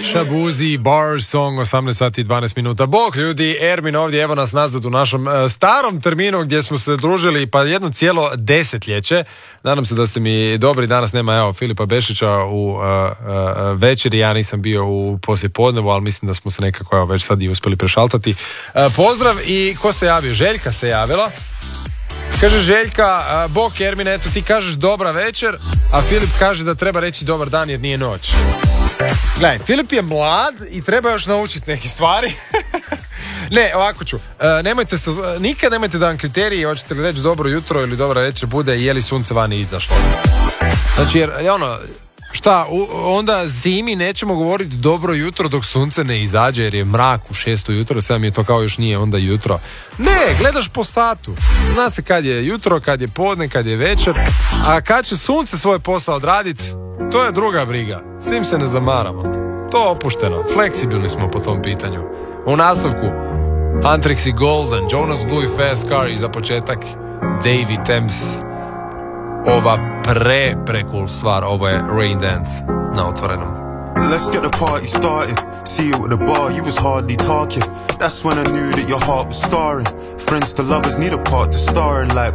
Shabuzi, Bar Song, 18 sati i 12 minuta. Bog ljudi, Ermin ovdje, evo nas nazad u našem starom terminu gdje smo se družili pa jedno cijelo desetljeće. Nadam se da ste mi dobri. Danas nema, evo, Filipa Bešića u večeri, ja nisam bio u poslijepodnevu, ali mislim da smo se nekako, evo, već sad i uspjeli prešaltati. Pozdrav. I ko se javio? Željka se javila. Kaže Željka, bok Ermine, eto ti kažeš dobra večer, a Filip kaže da treba reći dobar dan jer nije noć. Gledaj, Filip je mlad i treba još naučiti neke stvari. Ne, ovako ću. Nikad nemojte da vam kriteriji, hoćete li reći dobro jutro ili dobra večer, bude je li sunce vani izašlo. Znači, jer onda zimi nećemo govoriti dobro jutro dok sunce ne izađe jer je mrak u 6 jutro, sad mi je to kao još nije onda jutro. Ne, gledaš po satu. Zna se kad je jutro, kad je podne, kad je večer, a kad će sunce svoj posao odraditi, to je druga briga. S tim se ne zamaramo. To je opušteno. Fleksibilni smo po tom pitanju. U nastavku Huntrix i Golden, Jonas Blue i Fast Car i za početak Davy Thames. Ova pre-cool stvar, ovo je Rain Dance na Otvorenom. Let's get the party started. See you at the bar, you was hardly talking. That's when I knew that your heart was scarring. Friends to lovers need a part to star in, like